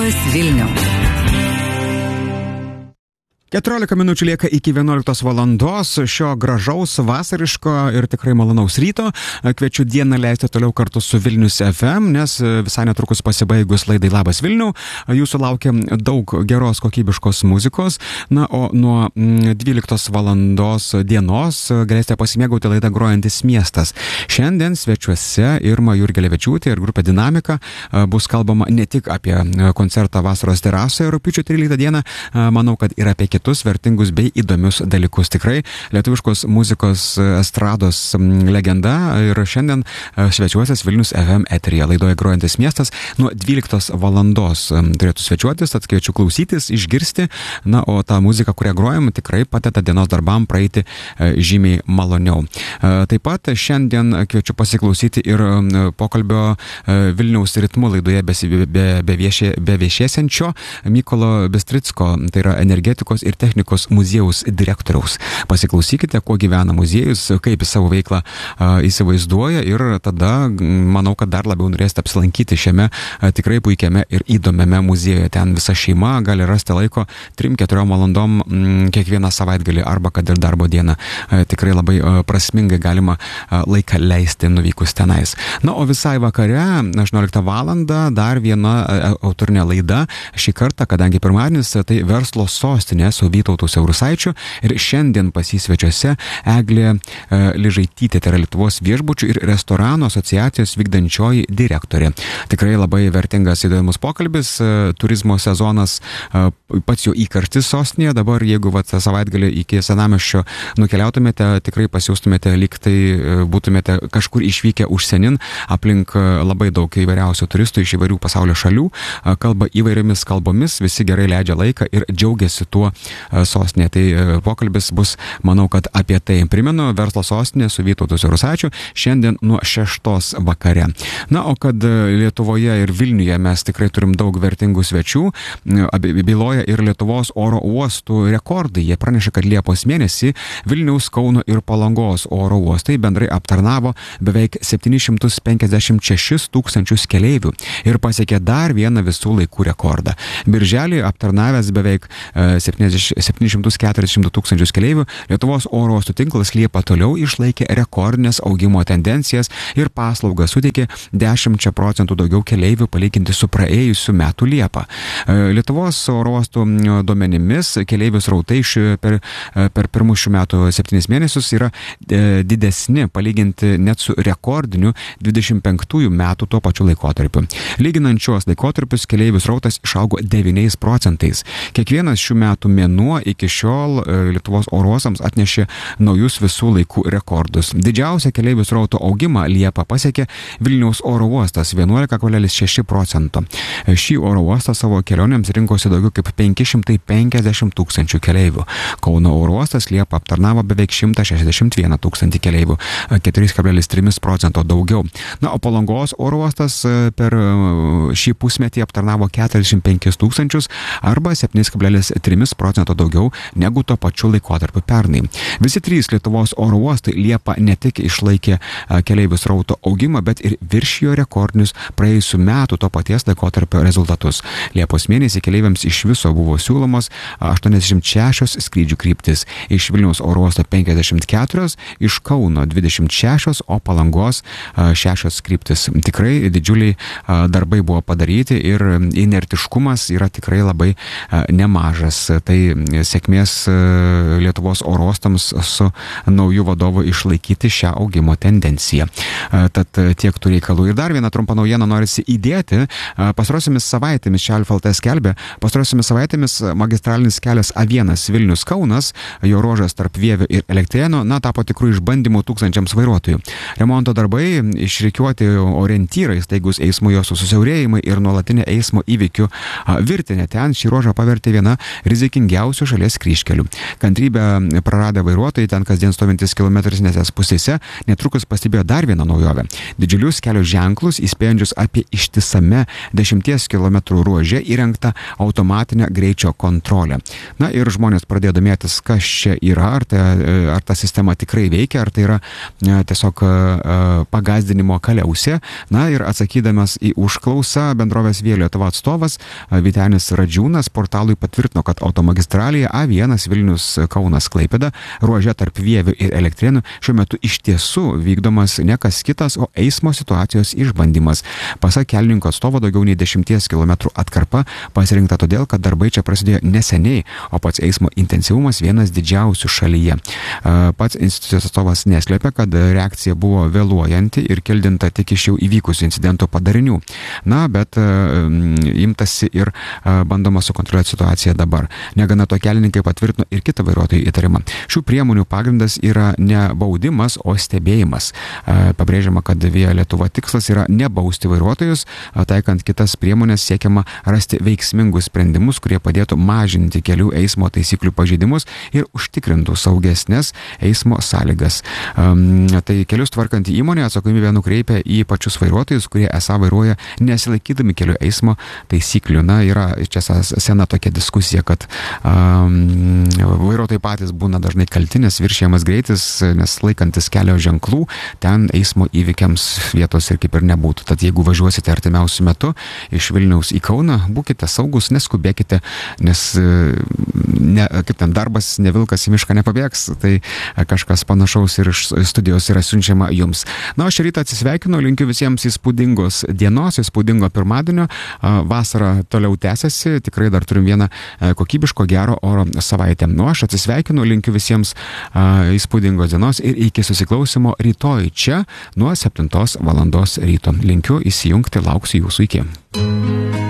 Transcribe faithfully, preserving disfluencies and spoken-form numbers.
Labas Vilniau. keturiolika minučių lieka iki vienuoliktos valandos šio gražaus, vasariško ir tikrai malonaus ryto. Kviečiu dieną leisti toliau kartu su Vilnius F M, nes visai netrukus pasibaigus laidai Labas Vilniau, jūsų laukia daug geros kokybiškos muzikos. Na, o nuo dvyliktos valandos dienos galėsite pasimėgauti laidą Grojantis miestas. Šiandien svečiuose Irma Jurgelevičiūtė ir grupė Dinamika. Bus kalbama ne tik apie koncertą Vasaros terasoje rugpjūčio tryliktą dieną, manau, kad ir apie kitus vertingus bei įdomius dalykus. Tikrai lietuviškos muzikos estrados legenda ir šiandien svečiuosis Vilnius F M eteryje laidoje Grojantis miestas nuo dvyliktos valandos turėtų svečiuotis, tad kviečiu klausytis, išgirsti, na, o tą muziką, kurią grojam, tikrai padeda dienos darbam praeiti žymiai maloniau. Taip pat šiandien kviečiu pasiklausyti ir pokalbio Vilniaus ritmų laidoje beviešėsiančio Mykolo Bistricko, tai yra energetikos ir technikos muziejaus direktoriaus. Pasiklausykite, kuo gyvena muziejus, kaip jis savo veiklą a, įsivaizduoja ir tada manau, kad dar labiau norėsite apsilankyti šiame a, tikrai puikiame ir įdomiame muziejuje. Ten visa šeima gali rasti laiko trim keturiom valandom m, kiekvieną savaitgalį arba kad ir darbo dieną. A, tikrai labai a, prasmingai galima a, laiką leisti nuvykus tenais. Na, o visai vakare, aštuonioliktą valandą, dar viena a, autorinė laida. Šį kartą, kadangi pirmadienis, tai verslo sostinė su Vytautu Siaurusaičiu ir šiandien pas jį svečiuose Eglė e, Ližaitytė, tai yra Lietuvos viešbučių ir restoranų asociacijos vykdančioji direktorė. Tikrai labai vertingas įdomus pokalbis, e, turizmo sezonas e, pats jo įkarštis sostinėje. Dabar, jeigu vat, savaitgalį iki Senamiesčio nukeliautumėte, tikrai pasijustumėte, lyg tai e, būtumėte kažkur išvykę užsienin, aplink e, labai daug įvairiausių turistų iš įvairių pasaulio šalių, e, kalba įvairiomis kalbomis, visi gerai leidžia laiką ir džiaugiasi tuo sostinė. Tai pokalbis bus, manau, kad apie tai. Primenu, verslo sostinė su Vytautu Siaurusaičiu šiandien nuo šeštos vakare. Na, o kad Lietuvoje ir Vilniuje mes tikrai turim daug vertingų svečių, byloja ir Lietuvos oro uostų rekordai. Jie praneša, kad Liepos mėnesį Vilniaus, Kauno ir Palangos oro uostai bendrai aptarnavo beveik septynis šimtus penkiasdešimt šešis tūkstančius keleivių ir pasiekė dar vieną visų laikų rekordą. Birželį aptarnavęs beveik septynis šimtus keturiasdešimt tūkstančius keleivių, Lietuvos oro uostų tinklas Liepa toliau išlaikė rekordinės augimo tendencijas ir paslaugas suteikė dešimt procentų daugiau keleivių palyginti su praėjusiu metu Liepą. Lietuvos oro uostų duomenimis keleivių srautai per, per pirmus šių metų septynis mėnesius yra didesni palyginti net su rekordiniu dvidešimt penktųjų metų tuo pačiu laikotarpiu. Lyginant šios laikotarpius keleivių srautas išaugo devyniais procentais. Kiekvienas šių metų mėnuo iki šiol Lietuvos oro uostams atnešė naujus visų laikų rekordus. Didžiausią keleivių srauto augimą Liepą pasiekė Vilniaus oro uostas vienuolika kablelis šeši procento. Šį oro uostą savo kelionėms rinkosi daugiau kaip penki šimtai penkiasdešimt tūkstančių keleivių. Kauno oro uostas Liepą aptarnavo beveik šimtą šešiasdešimt vieną tūkstantį keleivių, keturi kablelis trys procento daugiau. Na, o Palangos oro uostas per šį pusmetį aptarnavo keturiasdešimt penkis tūkstančius arba septyni kablelis trys procento daugiau negu tuo pačiu laikotarpiu pernai. Visi trys Lietuvos oro uostai Liepą ne tik išlaikė keleivių srauto augimą, bet ir viršijo rekordinius praėjusių metų to paties laikotarpio rezultatus. Liepos mėnesį keleiviams iš viso buvo siūlomos aštuoniasdešimt šešios skrydžių kryptis. Iš Vilniaus oro uosto penkiasdešimt keturios, iš Kauno dvidešimt šešios, o Palangos šešios kryptis. Tikrai didžiuliai darbai buvo padaryti ir inertiškumas yra tikrai labai nemažas. Tai sėkmės Lietuvos oro uostams su nauju vadovu išlaikyti šią augimo tendenciją. Tad tiek tų reikalų. Ir dar vieną trumpą naujieną norisi įdėti. Pastarosiamis savaitėmis čia Alfa L T skelbė, pastarosiamis savaitėmis magistralinis kelias A vienas Vilnius Kaunas, jo ruožas tarp Vievio ir Elektrėnų, na, tapo tikrų išbandymų tūkstančiams vairuotojų. Remonto darbai išrikiuoti orientyrais, taigus eismo juostų susiaurėjimai ir nuolatinė eismo įvykių virtinė. Ten šį ruožą pavertė viena rizikingiausių sudėtingiausių šalies kryžkelių. Kantrybę praradę vairuotojai ten kasdien stovintis kilometrinėse pusėse netrukus pastebėjo dar vieną naujovę. Didžiulius kelio ženklus įspėjančius apie ištisame dešimties kilometrų ruože įrengtą automatinę greičio kontrolę. Na ir žmonės pradėjo domėtis, kas čia yra, ar, tai, ar ta sistema tikrai veikia, ar tai yra tiesiog pagazdinimo kaliausė. Na ir atsakydamas į užklausą bendrovės Via Lietuva atstovas Vytenis Radžiūnas portalui patvirtino, kad automagistralėje A vienas Vilnius Kaunas Klaipėda ruože tarp Vievių ir Elektrėnų šiuo metu iš tiesų vykdomas ne kas kitas, o eismo situacijos išbandymas. Pasak kelininko atstovo, daugiau nei dešimties kilometrų atkarpa pasirinkta todėl, kad darbai čia prasidėjo neseniai, o pats eismo intensyvumas vienas didžiausių šalyje. Pats institucijos atstovas neslėpė, kad reakcija buvo vėluojanti ir kildinta tik iš jau įvykusių incidentų padarinių. Na, bet imtasi ir bandoma sukontroliuoti situaciją dabar. Negana to, kelininkai patvirtino ir kitą vairuotojų įtarimą. Šių priemonių pagrindas yra ne baudimas, o stebėjimas. Pabrėžiama, kad Via Lietuva tikslas yra nebausti vairuotojus, taikant kitas priemonės siekiama rasti veiksmingus sprendimus, kurie padėtų mažinti kelių eismo taisyklių pažeidimus ir užtikrintų saugesnės eismo sąlygas. Um, tai kelius tvarkanti įmonė atsakomybę nukreipia į pačius vairuotojus, kurie esą vairuoja nesilaikydami kelių eismo taisyklių. Na, yra čia sena tokia diskusija, kad um, vairuotojai patys būna dažnai kalti, nes viršijamas greitis, nes laikantis kelio ženklų, ten eismo įvykiams vietos ir kaip ir nebūtų. Tad jeigu važiuosite artimiausiu metu iš Vilniaus į Kauną, būkite saugus, neskubėkite, nes ne, kaip ten darbas, ne vilkas į mišką nepabėgs, tai kažkas panašaus ir iš studijos yra siunčiama jums. Na, o šį rytą atsisveikinu, linkiu visiems įspūdingos dienos, įspūdingo pirmadienio, vasara toliau tęsiasi, tikrai dar turim vieną kokybiško gero oro savaitę. Nu, aš atsisveikinu, linkiu visiems įspūdingos dienos ir iki susiklausimo rytoj čia nuo septintos valandos ryto. Linkiu įsijungti, lauksiu jūsų iki.